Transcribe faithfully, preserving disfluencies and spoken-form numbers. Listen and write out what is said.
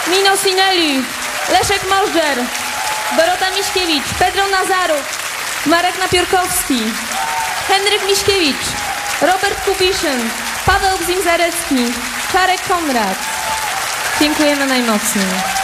Nino Sinelli, Leszek Możdżer, Dorota Miśkiewicz, Pedro Nazarów, Marek Napiórkowski, Henryk Miśkiewicz, Robert Kubiszyn, Paweł Gzim-Zarecki, Czarek Konrad. Dziękujemy najmocniej.